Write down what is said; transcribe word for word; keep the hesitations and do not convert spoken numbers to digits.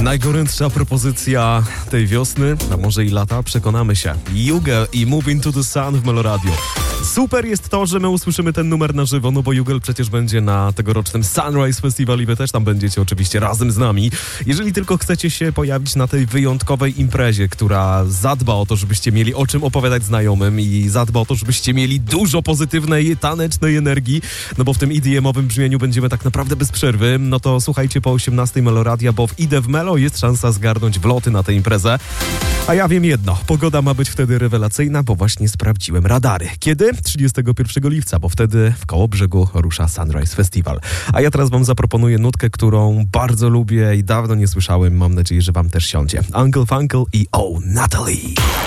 Najgorętsza propozycja tej wiosny, a może i lata, przekonamy się. Jugel i Moving to the Sun w Meloradio. Super jest to, że my usłyszymy ten numer na żywo, no bo Jugel przecież będzie na tegorocznym Sunrise Festival i wy też tam będziecie oczywiście razem z nami. Jeżeli tylko chcecie się pojawić na tej wyjątkowej imprezie, która zadba o to, żebyście mieli o czym opowiadać znajomym i zadba o to, żebyście mieli dużo pozytywnej, tanecznej energii, no bo w tym E D M-owym brzmieniu będziemy tak naprawdę bez przerwy, no to słuchajcie po osiemnastej Meloradia, bo w Idę w Melo jest szansa zgarnąć wloty na tę imprezę. A ja wiem jedno, pogoda ma być wtedy rewelacyjna, bo właśnie sprawdziłem radary. Kiedy? trzydziestego pierwszego lipca, bo wtedy w Kołobrzegu rusza Sunrise Festival. A ja teraz wam zaproponuję nutkę, którą bardzo lubię i dawno nie słyszałem. Mam nadzieję, że wam też siądzie. Uncle Funkle i Oh Natalie.